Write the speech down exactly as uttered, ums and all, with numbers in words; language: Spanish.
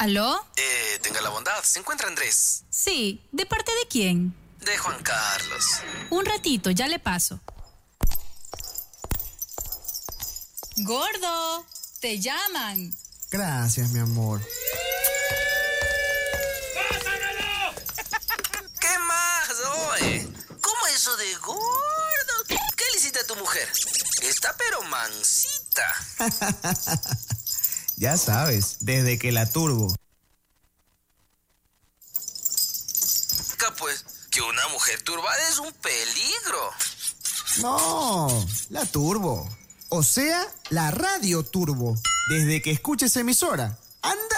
¿Aló? Eh, tenga la bondad, ¿se encuentra Andrés? Sí, ¿de parte de quién? De Juan Carlos. Un ratito, ya le paso. Gordo, te llaman. Gracias, mi amor. ¡Pásamelo! ¿Qué más, oye? ¿Cómo eso de gordo? ¿Qué le hiciste a tu mujer? Está pero mansita. Ya sabes, desde que la turbo. Pues, que una mujer turbada es un peligro. No, la turbo. O sea, la radio turbo. Desde que escuches emisora, anda